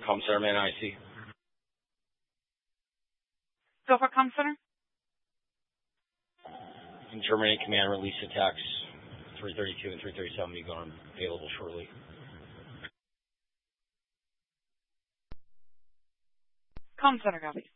Com Center, man, IC. Go for Com Center. In Germany, command release attacks 332 and 337 be going available shortly. Com Center, copy.